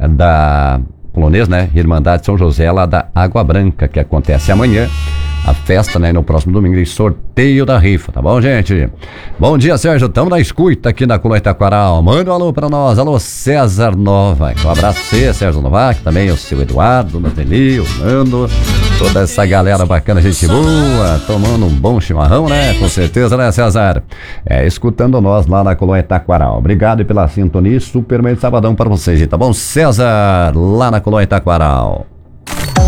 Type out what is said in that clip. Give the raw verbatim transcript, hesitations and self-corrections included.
da polonês, né? Irmandade São José, lá da Água Branca, que acontece amanhã. A festa, né? No próximo domingo, e sorteio da rifa, tá bom, gente? Bom dia, Sérgio. Estamos na escuta aqui na Colônia Itaquaral. Manda um alô pra nós. Alô, César Novak. Um abraço pra você, Sérgio Novak. Também o seu Eduardo, o Nateli, o Nando. Toda essa galera bacana, gente boa. Tomando um bom chimarrão, né? Com certeza, né, César? É, escutando nós lá na Colônia Itaquaral. Obrigado pela sintonia. Super meio de sabadão para vocês, tá bom? César, lá na Colônia Itaquaral.